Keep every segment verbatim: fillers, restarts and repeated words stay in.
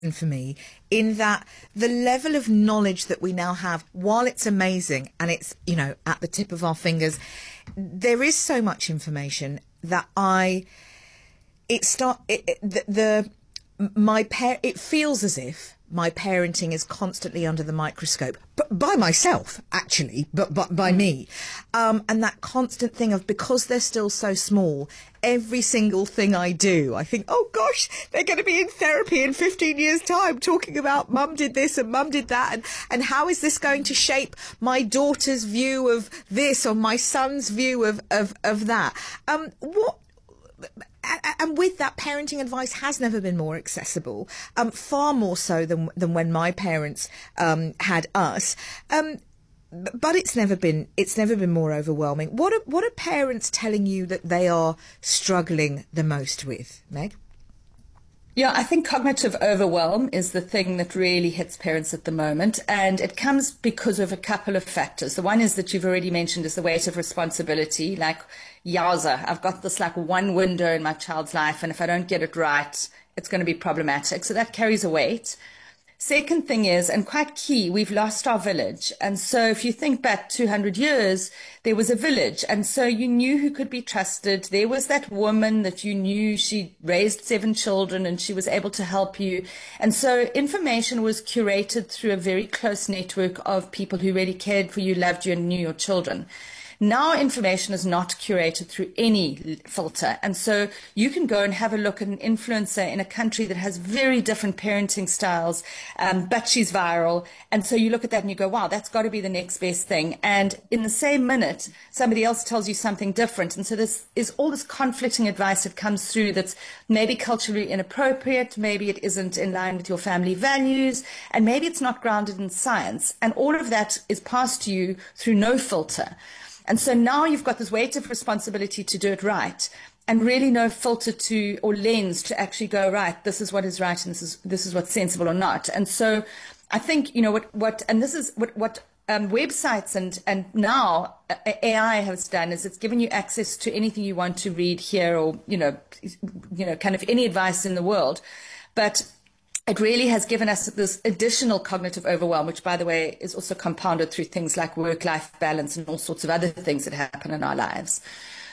for me in that the level of knowledge that we now have, while it's amazing and it's, you know, at the tip of our fingers, there is so much information that I, it start, it, it, the, the, my par- it feels as if my parenting is constantly under the microscope, but by myself, actually, but, but by me. Um, and that constant thing of, because they're still so small, every single thing I do, I think, oh gosh, they're going to be in therapy in fifteen years time talking about mum did this and mum did that. And, and how is this going to shape my daughter's view of this or my son's view of, of, of that? Um, what, And with that, parenting advice has never been more accessible, um, far more so than than when my parents um, had us. Um, but it's never been it's never been more overwhelming. What are what are parents telling you that they are struggling the most with, Meg? Yeah, I think cognitive overwhelm is the thing that really hits parents at the moment, and it comes because of a couple of factors. The one is that you've already mentioned is the weight of responsibility. Like, yowza, I've got this like one window in my child's life, and if I don't get it right, it's going to be problematic. So that carries a weight. Second thing is, and quite key, we've lost our village. And so if you think back two hundred years, there was a village. And so you knew who could be trusted. There was that woman that you knew, she raised seven children and she was able to help you. And so information was curated through a very close network of people who really cared for you, loved you, and knew your children. Now information is not curated through any filter. And so you can go and have a look at an influencer in a country that has very different parenting styles, um, but she's viral. And so you look at that and you go, wow, that's got to be the next best thing. And in the same minute, somebody else tells you something different. And so this is all this conflicting advice that comes through that's maybe culturally inappropriate, maybe it isn't in line with your family values, and maybe it's not grounded in science. And all of that is passed to you through no filter. And so now you've got this weight of responsibility to do it right, and really no filter to or lens to actually go, right, this is what is right and this is this is what's sensible or not. And so I think, you know, what, what and this is what, what um, websites and, and now A I has done is it's given you access to anything you want to read here, or, you know, you know, kind of any advice in the world. But it really has given us this additional cognitive overwhelm, which, by the way, is also compounded through things like work-life balance and all sorts of other things that happen in our lives.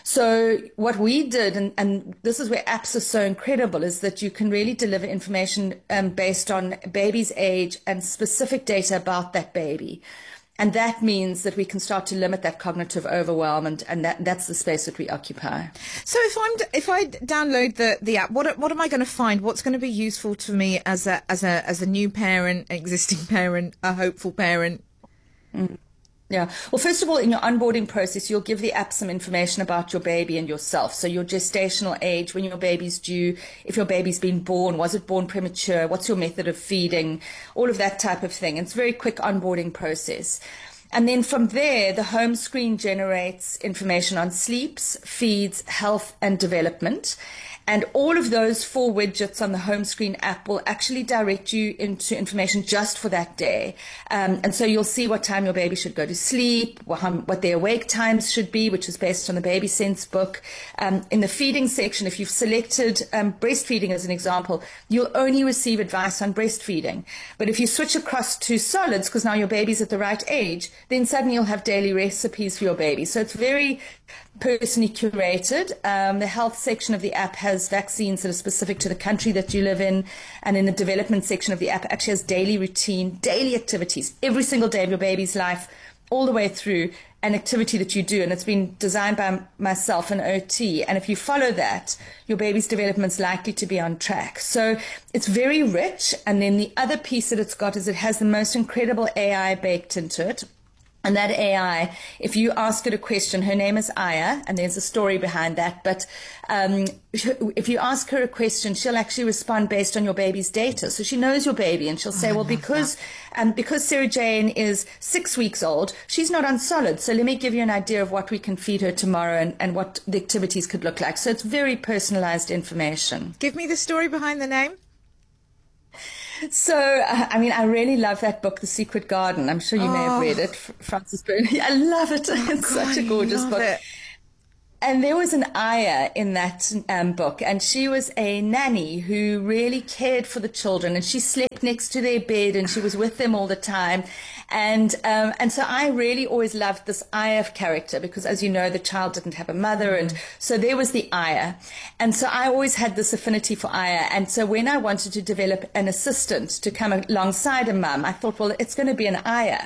So what we did, and, and this is where apps are so incredible, is that you can really deliver information um, based on baby's age and specific data about that baby. And that means that we can start to limit that cognitive overwhelm, and, and that, that's the space that we occupy. So if I'm if I download the, the app, what what am I going to find? What's going to be useful to me as a as a as a new parent, existing parent, a hopeful parent? Mm. Yeah. Well, first of all, in your onboarding process, you'll give the app some information about your baby and yourself. So your gestational age, when your baby's due, if your baby's been born, was it born premature, what's your method of feeding, all of that type of thing. It's a very quick onboarding process. And then from there, the home screen generates information on sleeps, feeds, health, and development. And all of those four widgets on the home screen app will actually direct you into information just for that day. Um, and so you'll see what time your baby should go to sleep, what, how, what their wake times should be, which is based on the Baby Sense book. Um, in the feeding section, if you've selected um, breastfeeding as an example, you'll only receive advice on breastfeeding. But if you switch across to solids, because now your baby's at the right age, then suddenly you'll have daily recipes for your baby. So it's very personally curated. Um, the health section of the app has vaccines that are specific to the country that you live in. And in the development section of the app, it actually has daily routine, daily activities, every single day of your baby's life, all the way through an activity that you do. And it's been designed by myself and O T. And if you follow that, your baby's development is likely to be on track. So it's very rich. And then the other piece that it's got is it has the most incredible A I baked into it. And that A I, if you ask it a question, her name is Aya, and there's a story behind that. But um, if you ask her a question, she'll actually respond based on your baby's data. So she knows your baby, and she'll say, oh, well, because um, because Sarah Jane is six weeks old, she's not on solid. So let me give you an idea of what we can feed her tomorrow and, and what the activities could look like. So it's very personalized information. Give me the story behind the name. So, uh, I mean, I really love that book, The Secret Garden. I'm sure you oh. may have read it, Frances Burney. I love it. Oh, it's God, such a gorgeous I love book. It. And there was an ayah in that um, book, and she was a nanny who really cared for the children, and she slept next to their bed, and she was with them all the time. And um, and so I really always loved this ayah character because, as you know, the child didn't have a mother, and so there was the ayah. And so I always had this affinity for ayah. And so when I wanted to develop an assistant to come alongside a mum, I thought, well, it's going to be an ayah.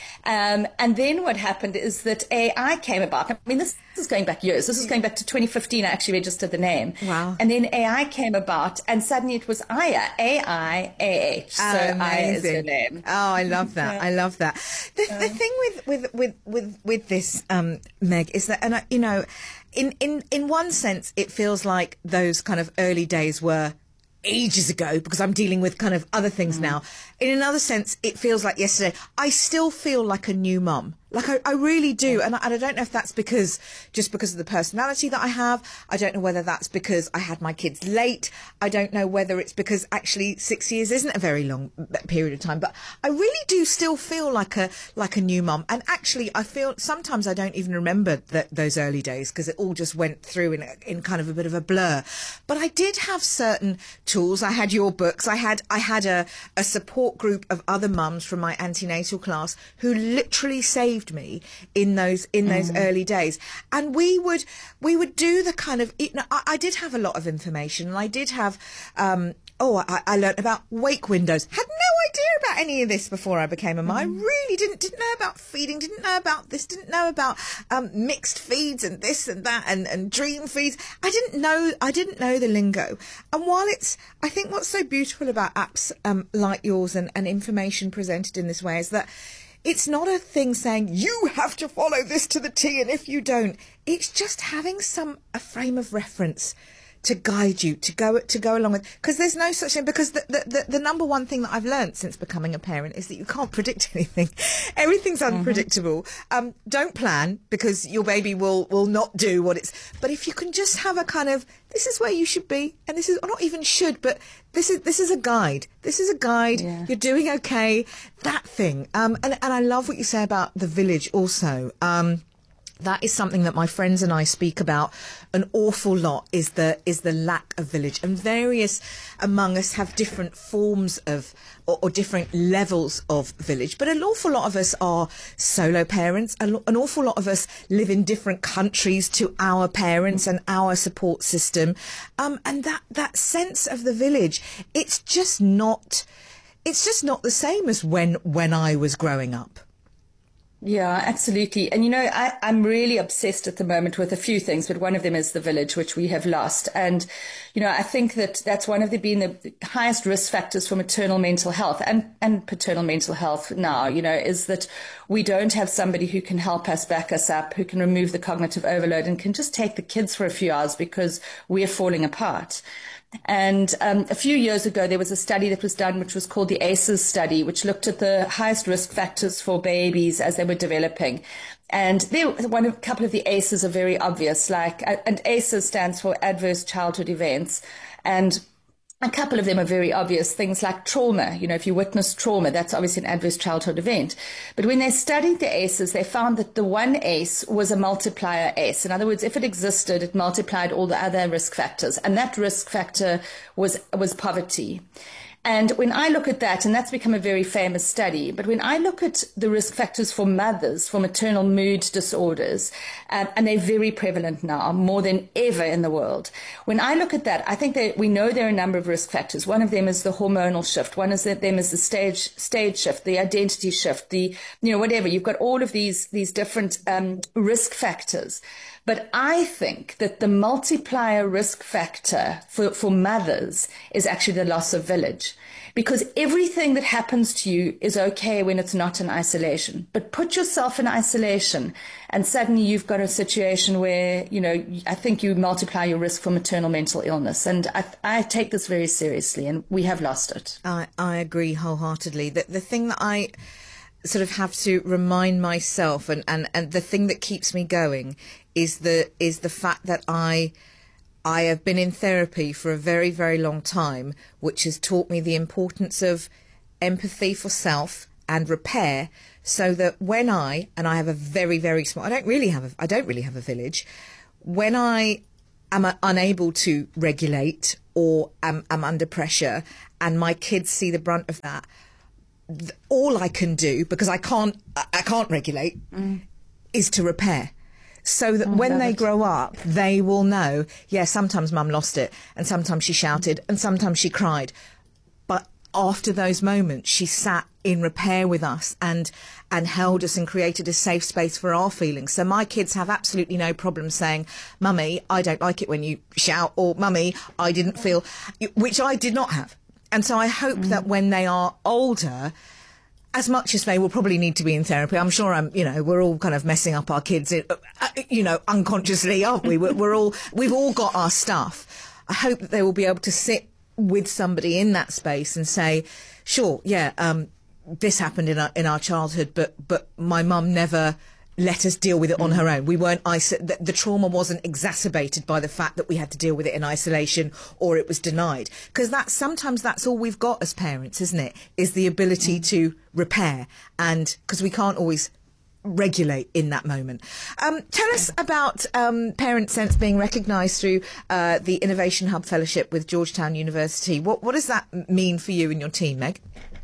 Um, and then what happened is that A I came about. I mean, this, this is going back years. This is going back to twenty fifteen. I actually registered the name. Wow. And then A I came about, and suddenly it was Aya, A I A H. So Aya is her name. Oh, I love that. I love that. The, the thing with, with, with, with, with this, um, Meg, is that, and I, you know, in, in, in one sense, it feels like those kind of early days were ages ago because I'm dealing with kind of other things mm. now. In another sense, it feels like yesterday. I still feel like a new mum. Like I, I really do. And I, and I don't know if that's because, just because of the personality that I have. I don't know whether that's because I had my kids late. I don't know whether it's because actually six years isn't a very long period of time. But I really do still feel like a, like a new mum. And actually I feel sometimes I don't even remember that, those early days because it all just went through in, a, in kind of a bit of a blur. But I did have certain tools. I had your books. I had, I had a, a support group of other mums from my antenatal class who literally saved me in those in those mm. early days. And we would we would do the kind of, you know, I, I did have a lot of information, and I did have um oh I, I learned about wake windows. Had no idea about any of this before I became a mum. Mm. I really didn't didn't know about feeding, didn't know about this, didn't know about um mixed feeds and this and that and, and dream feeds. I didn't know I didn't know the lingo. And while it's, I think what's so beautiful about apps um like yours and, and information presented in this way is that it's not a thing saying you have to follow this to the T, and if you don't, it's just having some a frame of reference to guide you, to go to go along with. Because there's no such thing. Because the, the the the number one thing that I've learned since becoming a parent is that you can't predict anything. Everything's unpredictable. Mm-hmm. Um, don't plan because your baby will will not do what it's. But if you can just have a kind of, this is where you should be, and this is, or not even should, but this is this is a guide. This is a guide. Yeah. You're doing okay. That thing. Um, and and I love what you say about the village also. Um. That is something that my friends and I speak about an awful lot, is the is the lack of village. And various among us have different forms of or, or different levels of village. But an awful lot of us are solo parents. An awful lot of us live in different countries to our parents and our support system. Um, and that, that sense of the village, it's just not it's just not the same as when when I was growing up. Yeah, absolutely. And, you know, I, I'm really obsessed at the moment with a few things, but one of them is the village, which we have lost. And, you know, I think that that's one of the being the highest risk factors for maternal mental health and, and paternal mental health now, you know, is that we don't have somebody who can help us, back us up, who can remove the cognitive overload and can just take the kids for a few hours because we're falling apart. And um, a few years ago, there was a study that was done, which was called the ACEs study, which looked at the highest risk factors for babies as they were developing. And there, one, a couple of the ACEs are very obvious, like, and ACEs stands for Adverse Childhood Events. And a couple of them are very obvious, things like trauma. You know, if you witness trauma, that's obviously an adverse childhood event. But when they studied the ACEs, they found that the one ACE was a multiplier ACE. In other words, if it existed, it multiplied all the other risk factors. And that risk factor was, was poverty. And when I look at that, and that's become a very famous study, but when I look at the risk factors for mothers, for maternal mood disorders, um, and they're very prevalent now, more than ever in the world. When I look at that, I think that we know there are a number of risk factors. One of them is the hormonal shift. One of them is the stage stage shift, the identity shift, the, you know, whatever. You've got all of these, these different um, risk factors. But I think that the multiplier risk factor for, for mothers is actually the loss of village. Because everything that happens to you is okay when it's not in isolation. But put yourself in isolation and suddenly you've got a situation where, you know, I think you multiply your risk for maternal mental illness. And I, I take this very seriously, and we have lost it. I, I agree wholeheartedly. The, the thing that I sort of have to remind myself, and, and, and the thing that keeps me going is the is the fact that I I have been in therapy for a very, very long time, which has taught me the importance of empathy for self and repair, so that when I, and I have a very, very small, I don't really have a, I don't really have a village, when I am uh, unable to regulate or am, am under pressure and my kids see the brunt of that, th- all I can do, because I can't, I can't regulate, mm. is to repair. So that oh, when they it. grow up, they will know, yeah, sometimes mum lost it and sometimes she shouted and sometimes she cried. But after those moments, she sat in repair with us and and held us and created a safe space for our feelings. So my kids have absolutely no problem saying, Mummy, I don't like it when you shout, or Mummy, I didn't feel, which I did not have. And so I hope mm. that when they are older, as much as they will probably need to be in therapy, I'm sure I'm, you know, we're all kind of messing up our kids, you know, unconsciously, aren't we? We're, we're all, we've all got our stuff. I hope that they will be able to sit with somebody in that space and say, sure, yeah, um, this happened in our, in our childhood, but, but my mum never let us deal with it on her own. We weren't iso- the, the trauma wasn't exacerbated by the fact that we had to deal with it in isolation or it was denied. Because that's sometimes that's all we've got as parents, isn't it? Is the ability mm. to repair, and because we can't always regulate in that moment. Um, tell us about um, Parent Sense being recognised through uh, the Innovation Hub Fellowship with Georgetown University. What what does that mean for you and your team, Meg?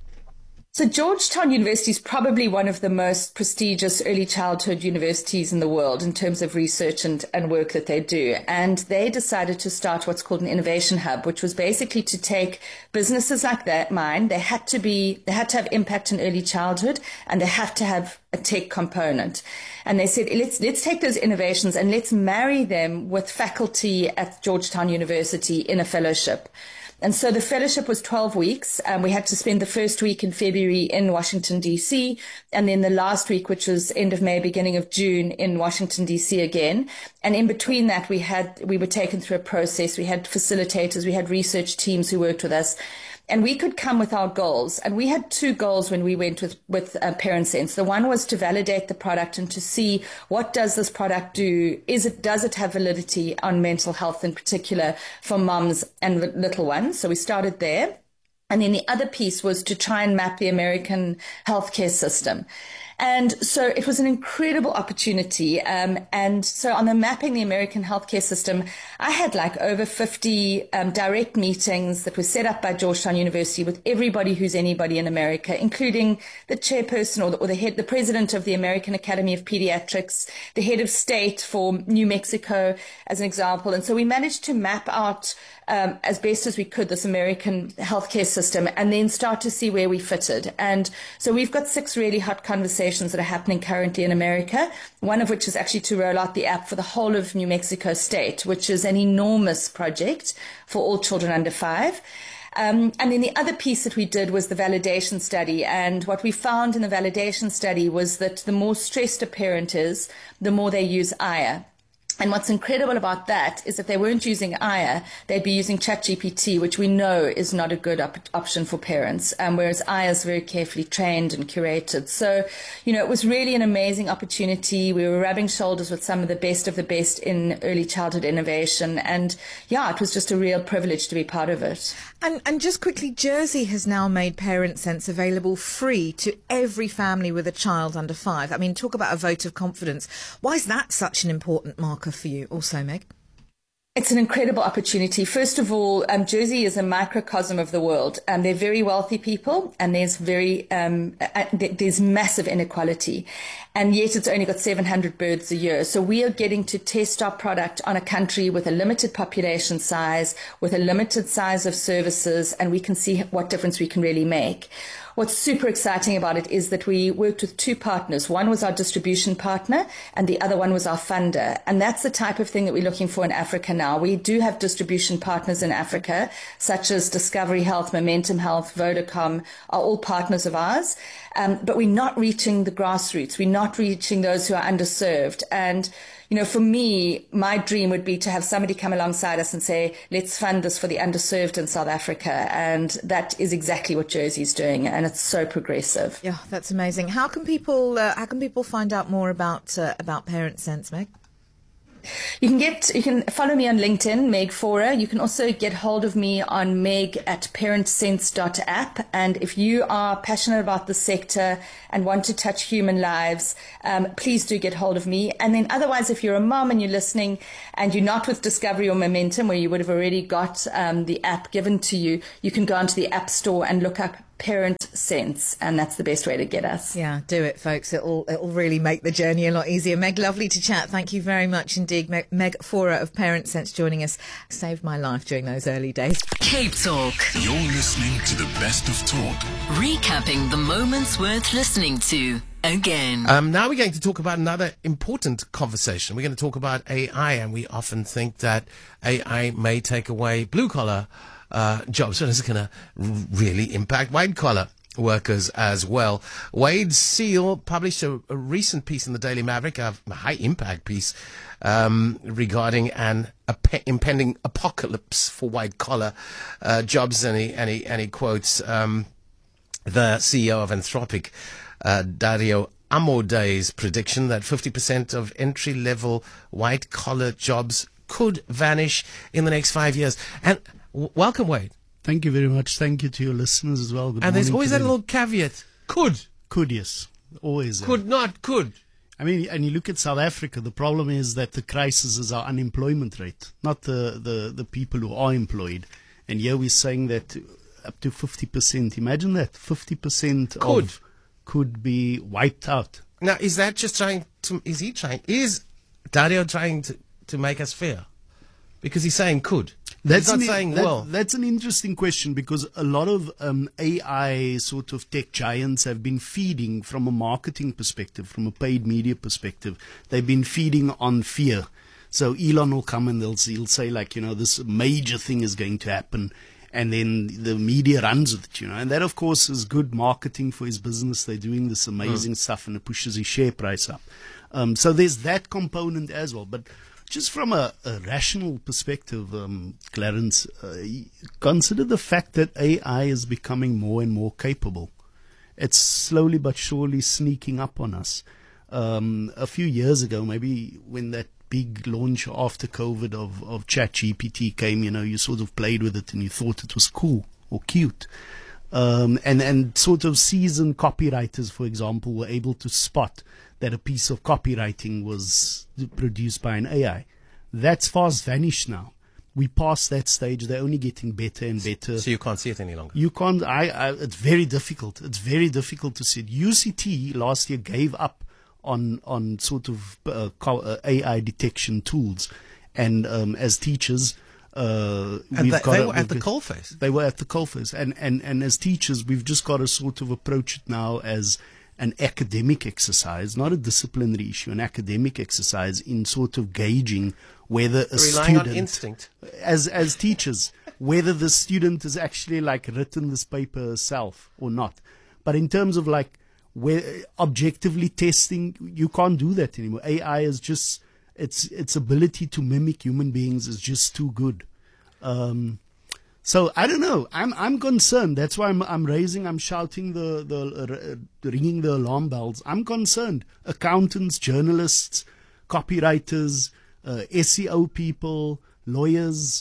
So Georgetown University is probably one of the most prestigious early childhood universities in the world in terms of research and, and work that they do. And they decided to start what's called an innovation hub, which was basically to take businesses like that, mine. They had to be, they had to have impact in early childhood, and they have to have a tech component. And they said, let's, let's take those innovations and let's marry them with faculty at Georgetown University in a fellowship. And so the fellowship was twelve weeks. Um, we had to spend the first week in February in Washington, D C, and then the last week, which was end of May, beginning of June, in Washington, D C again. And in between that, we had, we were taken through a process. We had facilitators, we had research teams who worked with us. And we could come with our goals. And we had two goals when we went with, with uh, Parent Sense. The one was to validate the product and to see, what does this product do? Is it, does it have validity on mental health in particular for mums and little ones? So we started there. And then the other piece was to try and map the American healthcare system. And so it was an incredible opportunity. Um, and so on the mapping the American healthcare system, I had like over fifty um, direct meetings that were set up by Georgetown University with everybody who's anybody in America, including the chairperson or the, or the head, the president of the American Academy of Pediatrics, the head of state for New Mexico, as an example. And so we managed to map out Um, as best as we could, this American healthcare system, and then start to see where we fitted. And so we've got six really hot conversations that are happening currently in America, one of which is actually to roll out the app for the whole of New Mexico state, which is an enormous project for all children under five. Um, and then the other piece that we did was the validation study. And what we found in the validation study was that the more stressed a parent is, the more they use Aya. And what's incredible about that is if they weren't using Aya, they'd be using ChatGPT, which we know is not a good op- option for parents, um, whereas Aya is very carefully trained and curated. So, you know, it was really an amazing opportunity. We were rubbing shoulders with some of the best of the best in early childhood innovation. And, yeah, it was just a real privilege to be part of it. And, and just quickly, Jersey has now made Parent Sense available free to every family with a child under five. I mean, talk about a vote of confidence. Why is that such an important marker for you also, Meg? It's an incredible opportunity. First of all, um, Jersey is a microcosm of the world. Um, they're very wealthy people, and there's very um, uh, there's massive inequality, and yet it's only got seven hundred births a year. So we are getting to test our product on a country with a limited population size, with a limited size of services, and we can see what difference we can really make. What's super exciting about it is that we worked with two partners. One was our distribution partner and the other one was our funder. And that's the type of thing that we're looking for in Africa now. We do have distribution partners in Africa, such as Discovery Health, Momentum Health, Vodacom, are all partners of ours. Um, but we're not reaching the grassroots. We're not reaching those who are underserved. And you know, for me, my dream would be to have somebody come alongside us and say, let's fund this for the underserved in South Africa. And that is exactly what Jersey's doing. And it's so progressive. Yeah, that's amazing. How can people uh, how can people find out more about uh, about Parent Sense, Meg? You can get, you can follow me on LinkedIn, Meg Fora. You can also get hold of me on meg at parentsense dot app. And if you are passionate about the sector and want to touch human lives, um, please do get hold of me. And then otherwise, if you're a mom and you're listening and you're not with Discovery or Momentum, where you would have already got um, the app given to you, you can go onto the App Store and look up Parent Sense, and that's the best way to get us. Yeah, do it, folks. It'll it'll really make the journey a lot easier. Meg, lovely to chat. Thank you very much indeed. Meg, Meg Fora of Parent Sense joining us. Saved my life during those early days. Cape Talk. You're listening to the best of talk. Recapping the moments worth listening to again. Um, now we're going to talk about another important conversation. We're going to talk about A I, and we often think that A I may take away blue-collar Uh, jobs, and it's going to r- really impact white-collar workers as well. Wade Seal published a, a recent piece in the Daily Maverick, a, a high-impact piece, um, regarding an a pe- impending apocalypse for white-collar uh, jobs, and he, and he, and he quotes um, the C E O of Anthropic, uh, Dario Amodei's prediction that fifty percent of entry-level white-collar jobs could vanish in the next five years. And w- welcome, Wade. Thank you very much. Thank you to your listeners as well. Good and there's morning always to that them. little caveat. Could. Could, yes. Always. Could uh, not, could. I mean, and you look at South Africa, the problem is that the crisis is our unemployment rate, not the, the, the people who are employed. And here we're saying that up to fifty percent. Imagine that. fifty percent Could. of could be wiped out. Now, is that just trying to, is he trying, is Dario trying to, to make us fear? Because he's saying could. That's he's not an, saying that, will. That's an interesting question, because a lot of um, A I sort of tech giants have been feeding from a marketing perspective, from a paid media perspective. They've been feeding on fear. So Elon will come and they'll, he'll say, like, you know, this major thing is going to happen. And then the media runs with it, you know. And that, of course, is good marketing for his business. They're doing this amazing mm. stuff, and it pushes his share price up. Um, so there's that component as well. But just from a, a rational perspective, um, Clarence, uh, consider the fact that A I is becoming more and more capable. It's slowly but surely sneaking up on us. Um, a few years ago, maybe when that big launch after COVID of, of ChatGPT came, you know, you sort of played with it and you thought it was cool or cute. Um, and, and sort of seasoned copywriters, for example, were able to spot that a piece of copywriting was produced by an A I. That's fast vanished now. We passed that stage. They're only getting better and better. So you can't see it any longer. You can't. I, I. It's very difficult. It's very difficult to see it. U C T last year gave up on on sort of uh, A I detection tools, and um, as teachers, uh, and we've they, got they to, were at the coalface. They were at the coalface, and and and as teachers, we've just got to sort of approach it now as an academic exercise, not a disciplinary issue, an academic exercise in sort of gauging whether a Relying student, on instinct, as as teachers, whether the student has actually like written this paper herself or not. But in terms of like where objectively testing, you can't do that anymore. A I is just its its ability to mimic human beings is just too good. Um, So I don't know. I'm I'm concerned. That's why I'm I'm raising. I'm shouting the the uh, ringing the alarm bells. I'm concerned. Accountants, journalists, copywriters, uh, S E O people, lawyers.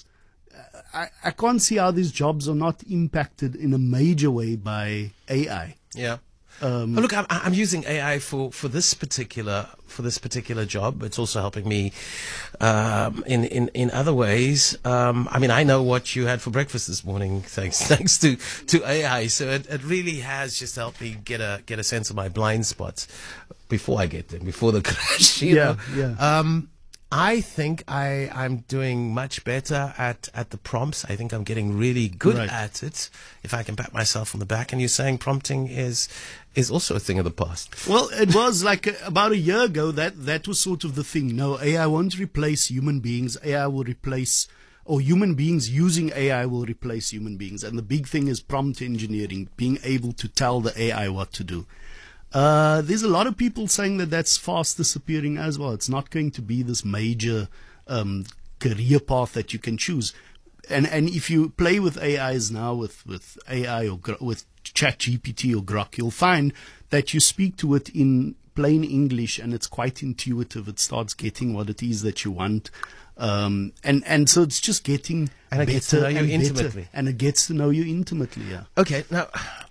I I can't see how these jobs are not impacted in a major way by A I. Yeah. Um, oh, look, I'm, I'm using A I for, for this particular for this particular job. It's also helping me um, in, in in other ways. Um, I mean, I know what you had for breakfast this morning, thanks thanks to, to A I. So it, it really has just helped me get a get a sense of my blind spots before I get them, before the crash. You yeah, know? yeah. Um, I think I, I'm doing much better at, at the prompts. I think I'm getting really good right. at it, if I can pat myself on the back. And you're saying prompting is is also a thing of the past. Well, it was like a, about a year ago that that was sort of the thing. No, A I won't replace human beings. A I will replace, or human beings using A I will replace human beings. And the big thing is prompt engineering, being able to tell the A I what to do. Uh, there's a lot of people saying that that's fast disappearing as well. It's not going to be this major um, career path that you can choose. And and if you play with A Is now, with, with A I or with ChatGPT or Grok, you'll find that you speak to it in plain English, and it's quite intuitive. It starts getting what it is that you want. Um, and, and so it's just getting And it better gets to know you and intimately. better, and it gets to know you intimately, yeah. Okay, now,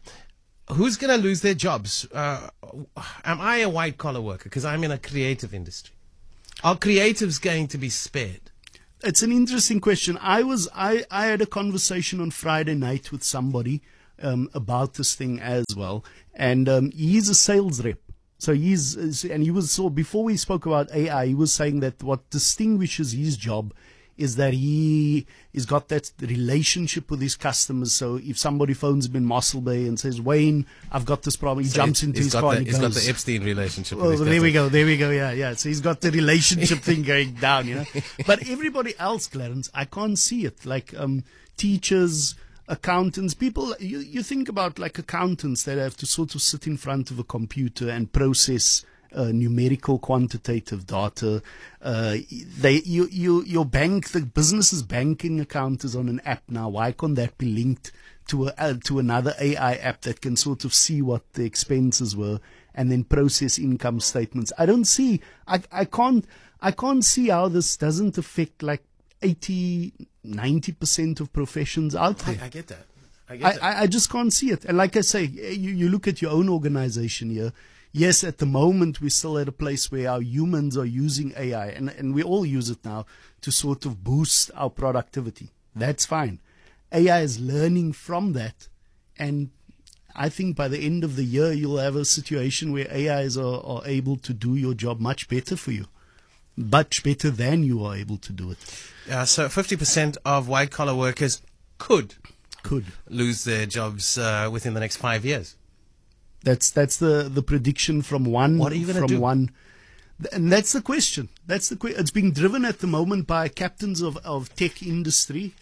who's going to lose their jobs? Uh, am I a white-collar worker? Because I'm in a creative industry. Are creatives going to be spared? It's an interesting question. I was I, I had a conversation on Friday night with somebody um, about this thing as well, and um, he's a sales rep. So he's and he was so before we spoke about A I, he was saying that what distinguishes his job is that he has got that relationship with his customers. So if somebody phones him in Mossel Bay and says, "Wayne, I've got this problem," he So jumps he's- into he's his got car the, and he He's got goes, the Epstein relationship. Oh, with his there we customer. go, there we go, yeah, yeah. So he's got the relationship thing going down, you know. But everybody else, Clarence, I can't see it. Like um, teachers, accountants, people, you, you think about like accountants that have to sort of sit in front of a computer and process uh, numerical quantitative data. Uh, they, you, you, your bank, the business's banking account is on an app now. Why can't that be linked to a, uh, to another A I app that can sort of see what the expenses were and then process income statements? I don't see, I, I can't, I can't see how this doesn't affect like eighty, ninety percent of professions out there. I, I get that. I get I, that. I, I just can't see it. And like I say, you, you look at your own organization here. Yes, at the moment, we're still at a place where our humans are using A I, and, and we all use it now to sort of boost our productivity. That's fine. A I is learning from that, and I think by the end of the year, you'll have a situation where A Is are, are able to do your job much better for you, much better than you are able to do it. Uh, so fifty percent of white-collar workers could Could. lose their jobs uh, within the next five years. That's that's the, the prediction from one What are you gonna from do? one, and that's the question. That's the que- It's being driven at the moment by captains of, of tech industry,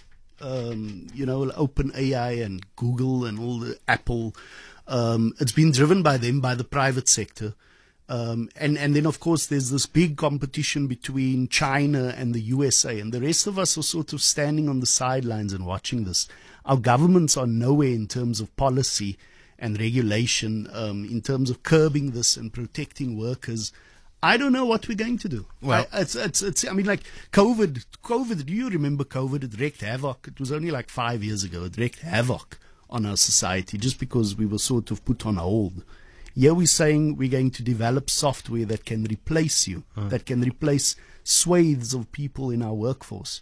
um, you know, OpenAI and Google and all the Apple. Um, it's been driven by them, by the private sector, um, and and then of course there's this big competition between China and the U S A, and the rest of us are sort of standing on the sidelines and watching this. Our governments are nowhere in terms of policy and regulation, um, in terms of curbing this and protecting workers. I don't know what we're going to do. Well- I, it's, it's, it's, I mean, like COVID, COVID, do you remember COVID? It wreaked havoc. It was only like five years ago. It wreaked havoc on our society just because we were sort of put on hold. Here we're saying we're going to develop software that can replace you, that can replace swathes of people in our workforce.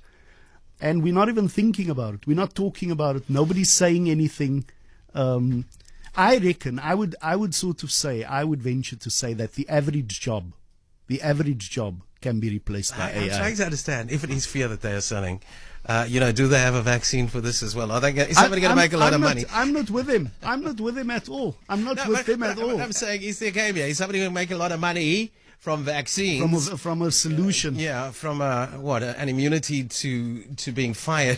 And we're not even thinking about it. We're not talking about it. Nobody's saying anything. Um, I reckon I would I would sort of say I would venture to say that the average job, the average job can be replaced by I, I'm A I. trying to understand if it is fear that they are selling. Uh, you know, do they have a vaccine for this as well? Are they? Is somebody going to make a lot I'm of not, money? I'm not with him. I'm not with him at all. I'm not No, with but- him at but all. I'm saying, is there a game here? Is somebody going to make a lot of money from vaccines? From a, from a solution. Yeah, from uh, what uh, an immunity to to being fired.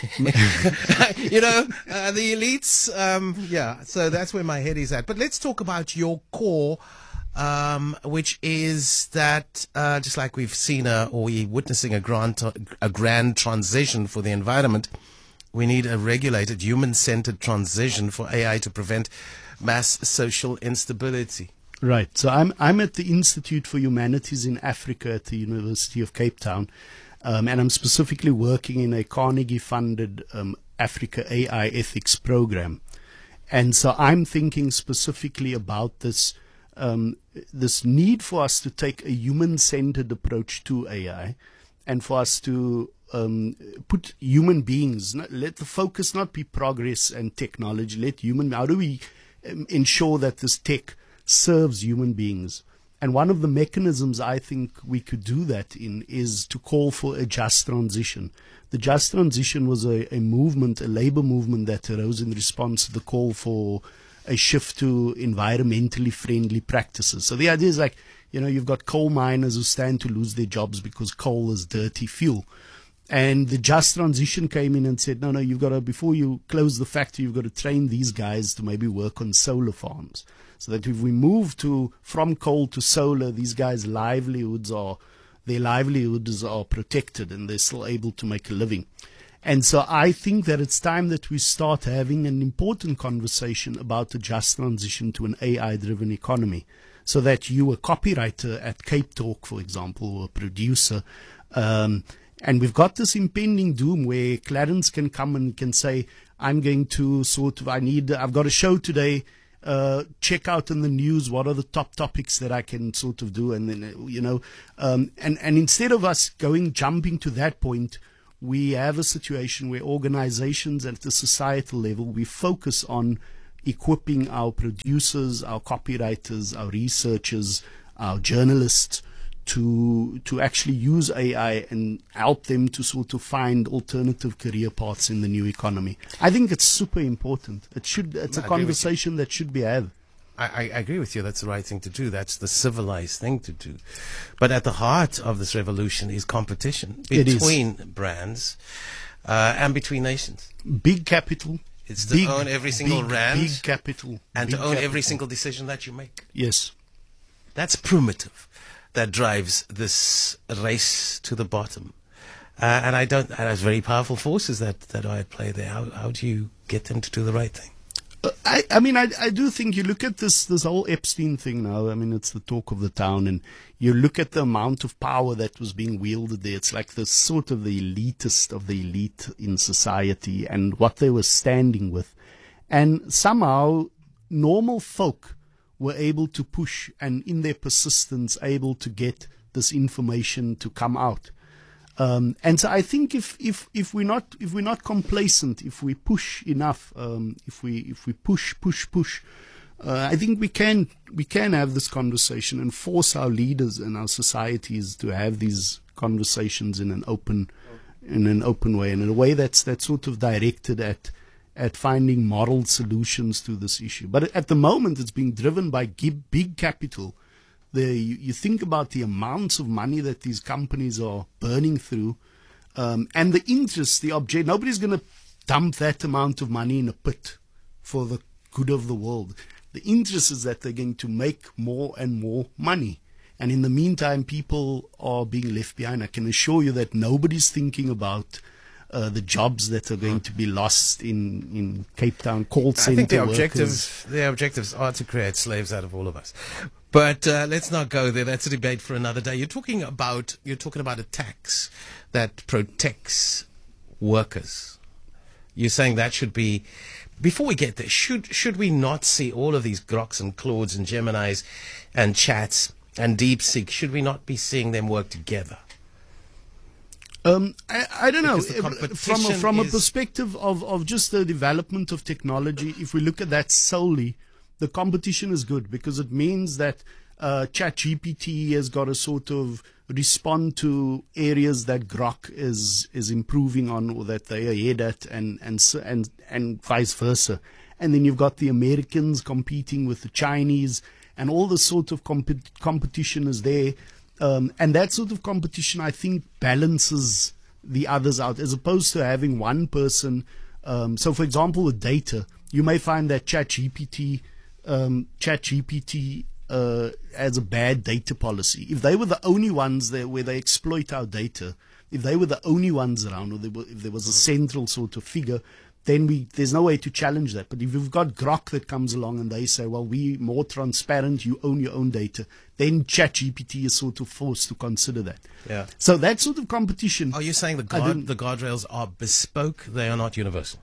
You know, uh, the elites. Um, yeah, so that's where my head is at. But let's talk about your core, um, which is that uh, just like we've seen a, or we're witnessing a grand a grand transition for the environment, we need a regulated, human-centered transition for A I to prevent mass social instability. Right. So I'm I'm at the Institute for Humanities in Africa at the University of Cape Town, um, and I'm specifically working in a Carnegie-funded um, Africa A I ethics program. And so I'm thinking specifically about this um, this need for us to take a human-centered approach to A I, and for us to um, put human beings. Not, let the focus not be progress and technology. Let human. How do we um, ensure that this tech serves human beings? And one of the mechanisms I think we could do that in is to call for a just transition. The just transition was a, a movement, a labor movement that arose in response to the call for a shift to environmentally friendly practices. So the idea is like, you know, you've got coal miners who stand to lose their jobs because coal is dirty fuel. And the just transition came in and said, no, no, you've got to, before you close the factory, you've got to train these guys to maybe work on solar farms. So that if we move to, from coal to solar, these guys' livelihoods are, their livelihoods are protected and they're still able to make a living. And so I think that it's time that we start having an important conversation about the just transition to an A I-driven economy. so that you, a copywriter at Cape Talk, for example, or a producer, um, and we've got this impending doom where Clarence can come and can say, I'm going to sort of, I need, I've got a show today, uh, check out in the news what are the top topics that I can sort of do. And then, you know, um, and, and instead of us going, jumping to that point, we have a situation where organizations at the societal level, we focus on equipping our producers, our copywriters, our researchers, our journalists to to actually use A I and help them to sort of find alternative career paths in the new economy. I think it's super important. It should. It's a conversation that should be had. I, I agree with you. That's the right thing to do. That's the civilized thing to do. But at the heart of this revolution is competition between brands uh, and between nations. Big capital. It's to big, own every single big, rand. Big capital. And big to own capital. every single decision that you make. Yes. That's primitive. That drives this race to the bottom. Uh, and I don't, and there's very powerful forces that, that are at play there. How, how do you get them to do the right thing? Uh, I, I mean, I, I do think you look at this, this whole Epstein thing now. I mean, it's the talk of the town, and you look at the amount of power that was being wielded there. It's like the sort of the elitist of the elite in society and what they were standing with. And somehow normal folk were able to push and in their persistence able to get this information to come out. Um, and so I think if, if, if we're not, if we're not complacent, if we push enough, um, if we, if we push, push, push, uh, I think we can, we can have this conversation and force our leaders and our societies to have these conversations in an open, in an open way and in a way that's, that's sort of directed at, at finding moral solutions to this issue. But at the moment, it's being driven by big capital. The, you, you think about the amounts of money that these companies are burning through, um, and the interest, the object. Nobody's going to dump that amount of money in a pit for the good of the world. The interest is that they're going to make more and more money. And in the meantime, people are being left behind. I can assure you that nobody's thinking about Uh, the jobs that are going to be lost in, in Cape Town call center I think the workers. objective, the objectives are to create slaves out of all of us. But uh, let's not go there. That's a debate for another day. You're talking about you're talking about a tax that protects workers. You're saying that should be. Before we get there, should should we not see all of these Groks and Claudes and Geminis and Chats and DeepSeek? Should we not be seeing them work together? Um, I, I don't know. From a, from a perspective of, of just the development of technology, if we look at that solely, the competition is good because it means that uh, ChatGPT has got to sort of respond to areas that Grok is is improving on or that they are ahead at, and and and and vice versa. And then you've got the Americans competing with the Chinese, and all the sort of comp- competition is there. Um, and that sort of competition, I think, balances the others out, as opposed to having one person. Um, so, for example, with data, you may find that ChatGPT, um, ChatGPT uh, has a bad data policy. If they were the only ones there where they exploit our data, if they were the only ones around, or they were, if there was a central sort of figure, then we there's no way to challenge that. But if you've got Grok that comes along and they say, well, we're more transparent, you own your own data, then ChatGPT is sort of forced to consider that. Yeah. So that sort of competition. Are you saying the guard, the guardrails are bespoke? They are not universal?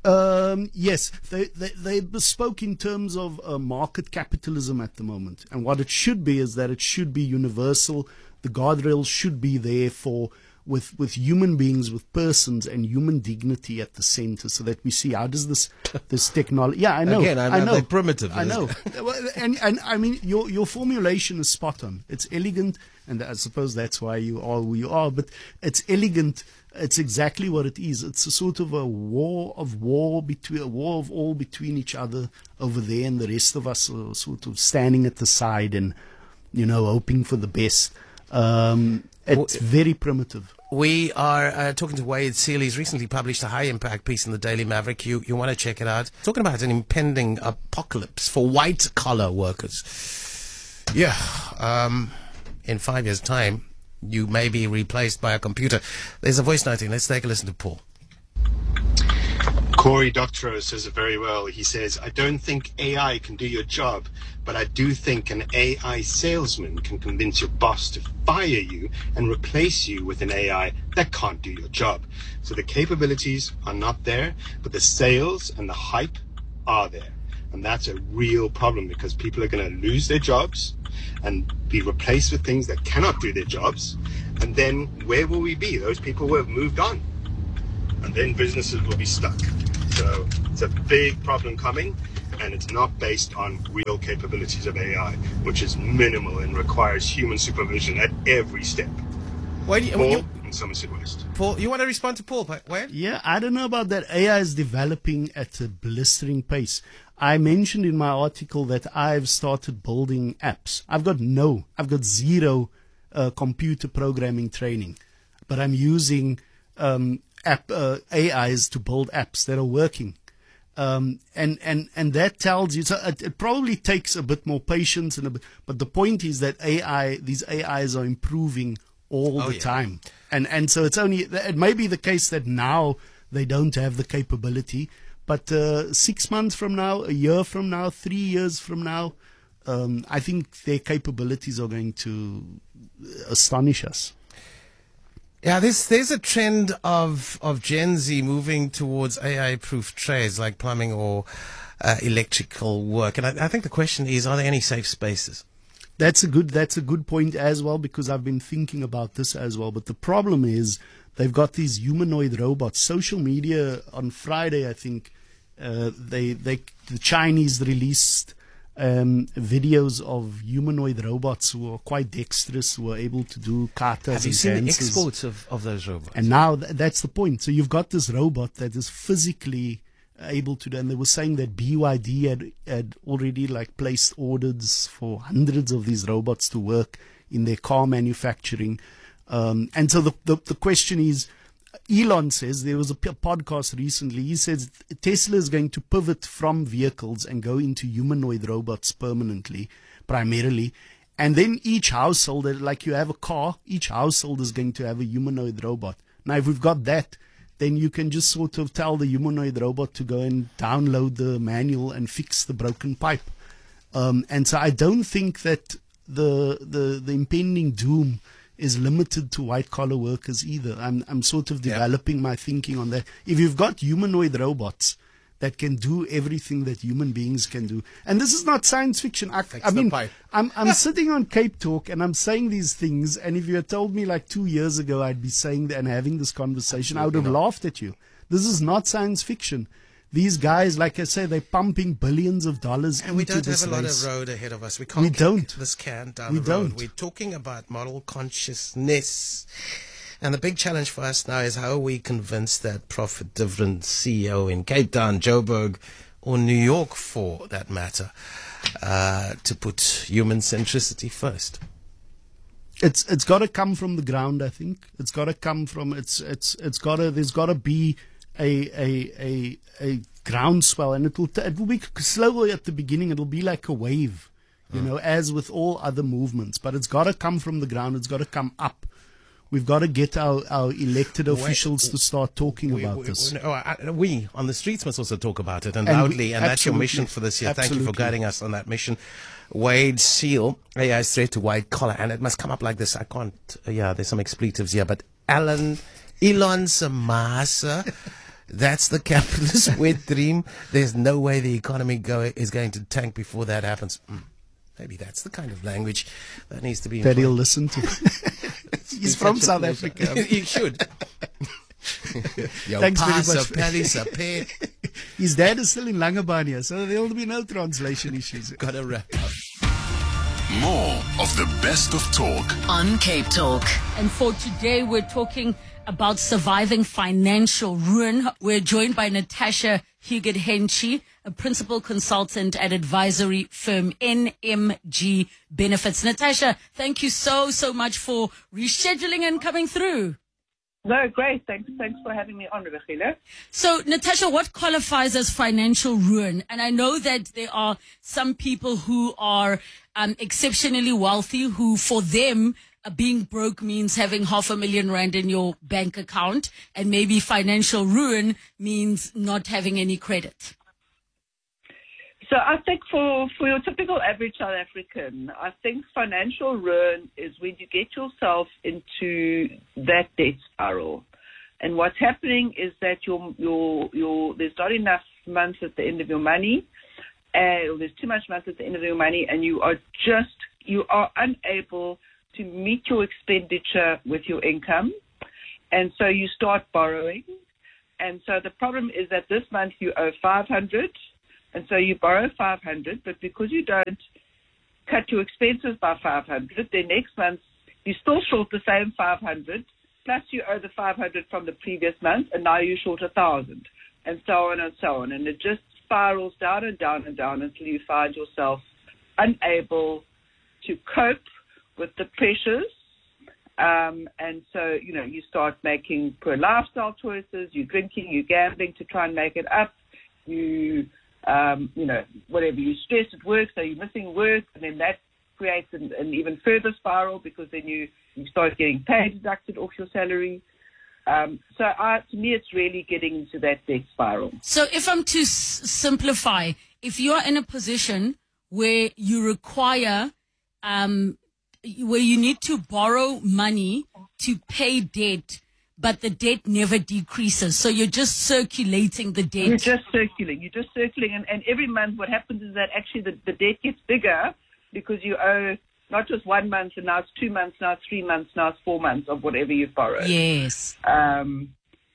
Um, yes, they, they, they're bespoke in terms of uh, market capitalism at the moment. And what it should be is that it should be universal. The guardrails should be there for with with human beings, with persons and human dignity at the center, so that we see how does this this technology. Yeah, I know. Again, I, I know. They're primitive. I know. and and I mean, your your formulation is spot on. It's elegant, and I suppose that's why you are who you are. But it's elegant. It's exactly what it is. It's a sort of a war of war between a war of all between each other over there, and the rest of us are sort of standing at the side and, you know, hoping for the best. Um, it's very primitive. We are uh, talking to Wade Seal. He's recently published a high-impact piece in the Daily Maverick. You you want to check it out? Talking about an impending apocalypse for white-collar workers. Yeah, um, in five years' time, you may be replaced by a computer. There's a voice noting. Let's take a listen to Paul. Cory Doctorow says it very well. He says, I don't think A I can do your job, but I do think an A I salesman can convince your boss to fire you and replace you with an A I that can't do your job. So the capabilities are not there, but the sales and the hype are there. And that's a real problem because people are going to lose their jobs and be replaced with things that cannot do their jobs. And then where will we be? Those people will have moved on. And then businesses will be stuck. So it's a big problem coming, and it's not based on real capabilities of A I, which is minimal and requires human supervision at every step. Why do you, Paul you, in Somerset West. Paul, you want to respond to Paul? Where? Yeah, I don't know about that. A I is developing at a blistering pace. I mentioned in my article that I've started building apps. I've got no, I've got zero uh, computer programming training, but I'm using um, app uh, A Is to build apps that are working. Um, and, and, and that tells you, so it, it probably takes a bit more patience, and a bit, but the point is that A I, these A Is are improving all Oh, the yeah. time. And, and so it's only, it may be the case that now they don't have the capability, but uh, six months from now, a year from now, three years from now, um, I think their capabilities are going to astonish us. Yeah, there's there's a trend of of Gen Z moving towards A I-proof trades like plumbing or uh, electrical work, and I, I think the question is: are there any safe spaces? That's a good. That's a good point as well, because I've been thinking about this as well. But the problem is they've got these humanoid robots. Social media on Friday, I think, uh, they they the Chinese released um, videos of humanoid robots who are quite dexterous, who are able to do katas Have you and seen the dances. exports of, of those robots? And now th- that's the point. So you've got this robot that is physically able to do, and they were saying that B Y D had, had already like placed orders for hundreds of these robots to work in their car manufacturing. Um, and so the, the, the question is, Elon says, there was a p- podcast recently, he says Tesla is going to pivot from vehicles and go into humanoid robots permanently, primarily. And then each household, like you have a car, each household is going to have a humanoid robot. Now, if we've got that, then you can just sort of tell the humanoid robot to go and download the manual and fix the broken pipe. Um, and so I don't think that the, the, the impending doom is limited to white collar workers either. I'm, I'm sort of Yeah. developing my thinking on that. If you've got humanoid robots that can do everything that human beings can do, and this is not science fiction. I, Fix I the mean, pipe. I'm, I'm sitting on Cape Talk and I'm saying these things, and if you had told me like two years ago I'd be saying that and having this conversation, I would have laughed at you. This is not science fiction. These guys, like I say, they're pumping billions of dollars And we into don't this have a lot race. of road ahead of us. We can't We kick don't. this can down We the road. don't. We're talking about model consciousness. And the big challenge for us now is how are we convince that profit dividend C E O in Cape Town, Joburg, or New York, for that matter, uh, to put human centricity first? It's it's got to come from the ground. I think it's got to come from it's it's it's got to there's got to be a a a a groundswell, and it will t- it will be slowly at the beginning. It'll be like a wave, you know, as with all other movements. But it's got to come from the ground. It's got to come up. We've got to get our, our elected officials to start talking We, about we, this. we, no, I- we on the streets must also talk about it and, And we- loudly, and that's your absolutely. mission for this year. Thank you for Absolutely. guiding us on that mission. Wade Seal, A I's threat to white collar, and it must come up like this. I can't, uh, yeah, there's some expletives here, but Alan, Elon Samasa, that's the capitalist wet dream. There's no way the economy go, is going to tank before that happens. Mm. Maybe that's the kind of language that needs to be That he'll employed. listen to. He's from Such a South pleasure. Africa. You should. Yo, Thanks very pass much. a Paris a pair. His dad is still in Langebaan, so there'll be no translation issues. Got to wrap up. More of the best of talk. On Cape Talk. And for today, we're talking about surviving financial ruin. We're joined by Natasha Hugert-Henchy, a principal consultant at advisory firm N M G Benefits. Natasha, thank you so, so much for rescheduling and coming through. No, great. Thanks. Thanks for having me on, Regina. So, Natasha, what qualifies as financial ruin? And I know that there are some people who are um, exceptionally wealthy who, for them, uh, being broke means having half a million rand in your bank account, and maybe financial ruin means not having any credit? So I think for, for your typical average South African, I think financial ruin is when you get yourself into that debt spiral. And what's happening is that your your your there's not enough months at the end of your money, uh, or there's too much months at the end of your money, and you are just you are unable to meet your expenditure with your income, and so you start borrowing. And so the problem is that this month you owe five hundred, and so you borrow five hundred, but because you don't cut your expenses by five hundred, then next month you're still short the same five hundred. Plus you owe the five hundred from the previous month, and now you're short one thousand, and so on and so on. And it just spirals down and down and down until you find yourself unable to cope with the pressures. Um, and so, you know, you start making poor lifestyle choices, you're drinking, you're gambling to try and make it up, you, um, you know, whatever, you're stressed at work, so you're missing work, and then that creates an, an even further spiral, because then you, you start getting pay deducted off your salary. Um, so I, to me, it's really getting into that debt spiral. So if I'm to s- simplify, if you're in a position where you require, um, where you need to borrow money to pay debt, but the debt never decreases, so you're just circulating the debt. You're just circulating. You're just circulating, and, and every month what happens is that actually the, the debt gets bigger, because you owe not just one month, and now it's two months, now it's three months, now it's four months of whatever you've borrowed. Yes. Um,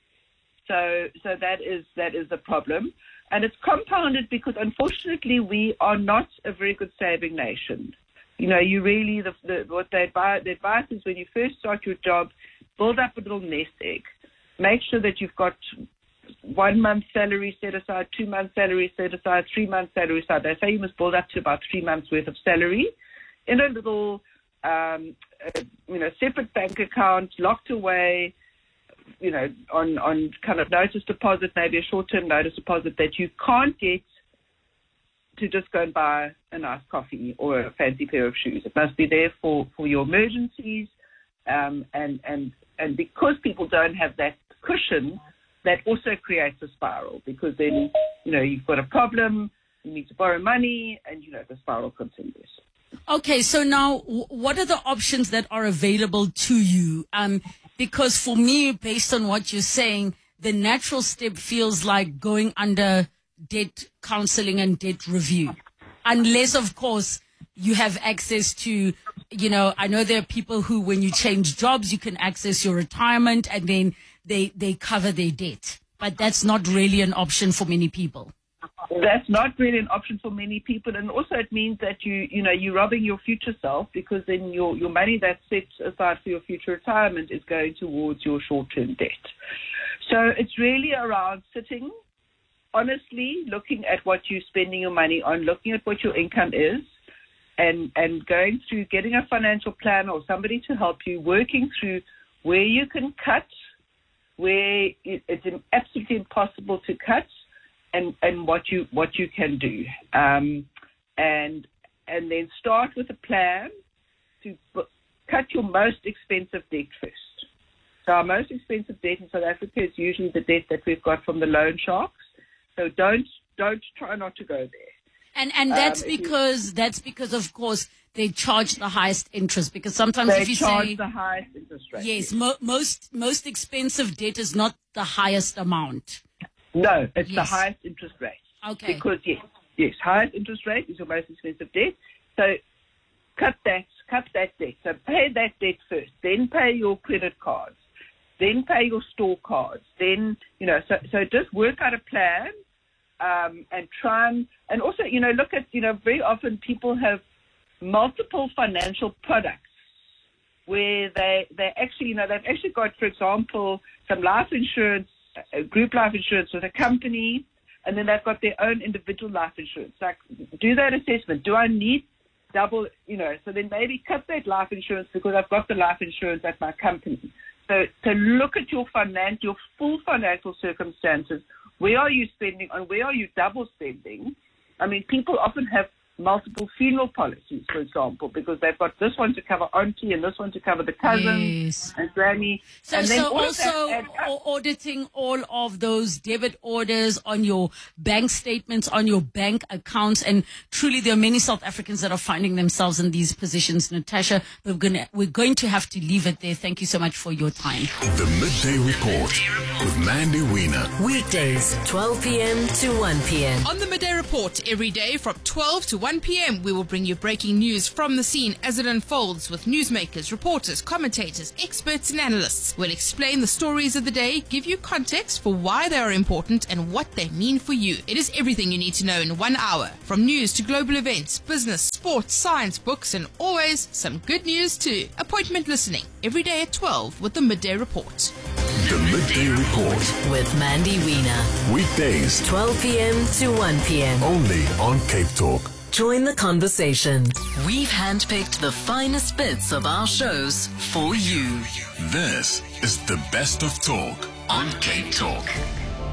so so that is that is the problem. And it's compounded because, unfortunately, we are not a very good saving nation. You know, you really, the, the, what they advise, the advice is when you first start your job, build up a little nest egg. Make sure that you've got one month salary set aside, two months salary set aside, three months salary aside. They say you must build up to about three months worth of salary in a little, um, uh, you know, separate bank account, locked away, you know, on, on kind of notice deposit, maybe a short-term notice deposit that you can't get to just go and buy a nice coffee or a fancy pair of shoes. It must be there for, for your emergencies. Um, and, and, and because people don't have that cushion, that also creates a spiral, because then, you know, you've got a problem, you need to borrow money, and, you know, the spiral continues. Okay, so now w- what are the options that are available to you? Um, because for me, based on what you're saying, the natural step feels like going under debt counseling and debt review. Unless, of course, you have access to, you know, I know there are people who, when you change jobs, you can access your retirement and then they, they cover their debt. But that's not really an option for many people. That's not really an option for many people, and also it means that you, you know, you're robbing your future self, because then your, your money that's set aside for your future retirement is going towards your short-term debt. So it's really around sitting, honestly, looking at what you're spending your money on, looking at what your income is, and, and going through getting a financial plan or somebody to help you, working through where you can cut, where it, it's absolutely impossible to cut, and, and what you what you can do, um, and and then start with a plan to b- cut your most expensive debt first. So our most expensive debt in South Africa is usually the debt that we've got from the loan sharks. So don't don't try not to go there. And and that's Um, if you- because that's because of course they charge the highest interest, because sometimes They if you charge say the highest interest rate. yes, mo- most most expensive debt is not the highest amount. No, it's the Yes. highest interest rate. Okay. Because, yes, yes, highest interest rate is your most expensive debt. So cut that, cut that debt. So pay that debt first. Then pay your credit cards. Then pay your store cards. Then, you know, so, so just work out a plan um, and try and, and also, you know, look at, you know, very often people have multiple financial products where they, they actually, you know, they've actually got, for example, some life insurance, a group life insurance with a company, and then they've got their own individual life insurance. Like, do that assessment. Do I need double, you know, so then maybe cut that life insurance because I've got the life insurance at my company. So to look at your finan- your full financial circumstances. Where are you spending and where are you double spending? I mean, people often have multiple funeral policies, for example, because they've got this one to cover auntie and this one to cover the cousin Yes. and granny. So, and then so all of also that adds up. au- auditing all of those debit orders on your bank statements, on your bank accounts. And truly, there are many South Africans that are finding themselves in these positions. Natasha, we're going to, we're going to have to leave it there. Thank you so much for your time. The Midday Report with Mandy Wiener. Weekdays, twelve p.m. to one p.m. On the Midday Report, every day from twelve to one p.m, we will bring you breaking news from the scene as it unfolds with newsmakers, reporters, commentators, experts and analysts. We'll explain the stories of the day, give you context for why they are important and what they mean for you. It is everything you need to know in one hour, from news to global events, business, sports, science, books and always some good news too. Appointment listening every day at twelve with the Midday Report. The Midday Report. With Mandy Wiener. Weekdays, twelve p.m. to one p.m. only on Cape Talk. Join the conversation. We've handpicked the finest bits of our shows for you. This is the best of talk on Cape Talk.